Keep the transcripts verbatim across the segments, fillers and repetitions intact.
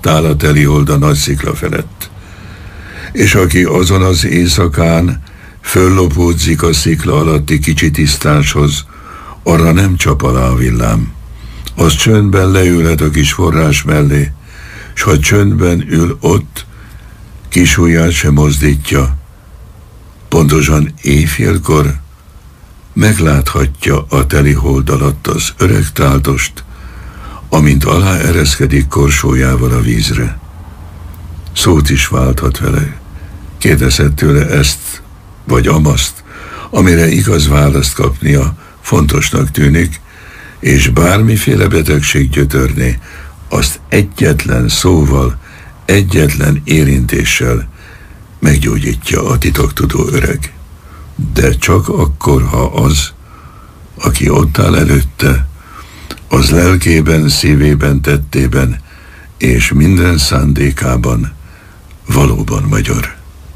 ott áll a Telihold a nagy szikla felett. És aki azon az éjszakán föllopódzik a szikla alatti kicsi tisztáshoz, arra nem csap alá a villám. Az csöndben leülhet a kis forrás mellé, s ha csöndben ül ott, kis ujját sem mozdítja. Pontosan éjfélkor megláthatja a Telihold alatt az öreg táltost, amint aláereszkedik korsójával a vízre. Szót is válthat vele, kérdezhet tőle ezt vagy amaszt, amire igaz választ kapnia fontosnak tűnik, és bármiféle betegség gyötörné, azt egyetlen szóval, egyetlen érintéssel meggyógyítja a titoktudó öreg. De csak akkor, ha az, aki ott áll előtte, az lelkében, szívében, tettében és minden szándékában valóban magyar.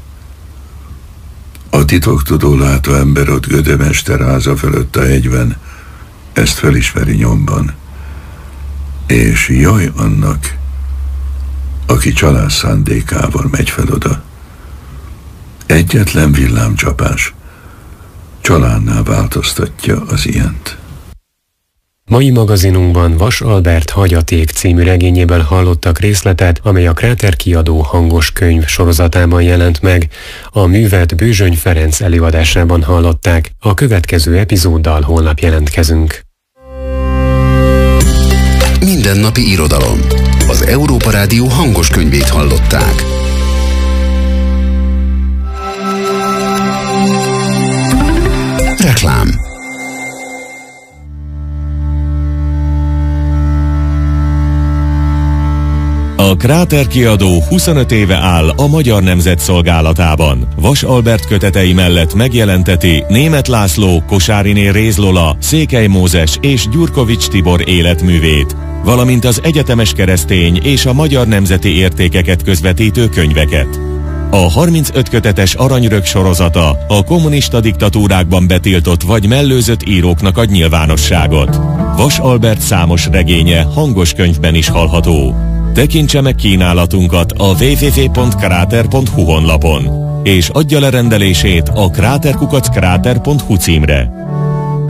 A titoktudó látó ember ott Gödömester háza fölött a hegyben ezt felismeri nyomban, és jaj annak, aki csalás szándékával megy fel oda. Egyetlen villámcsapás családnál változtatja az ilyent. Mai magazinunkban Vas Albert Hagyaték című regényéből hallottak részletet, amely a Kráter kiadó hangos könyv sorozatában jelent meg. A művet Bőzsöny Ferenc előadásában hallották. A következő epizóddal holnap jelentkezünk. Mindennapi irodalom. Az Európa Rádió hangos könyvét hallották. Reklám. A Kráter kiadó huszonöt éve áll a Magyar Nemzet szolgálatában. Vas Albert kötetei mellett megjelenteti Németh László, Kosáriné Réz Lola, Székely Mózes és Gyurkovics Tibor életművét, valamint az egyetemes keresztény és a magyar nemzeti értékeket közvetítő könyveket. A harmincöt kötetes Aranyrög sorozata a kommunista diktatúrákban betiltott vagy mellőzött íróknak ad nyilvánosságot. Vas Albert számos regénye hangos könyvben is hallható. Tekintse meg kínálatunkat a double-u double-u double-u pont kráter pont hu honlapon, és adja le rendelését a kráter kukac kráter pont hu címre.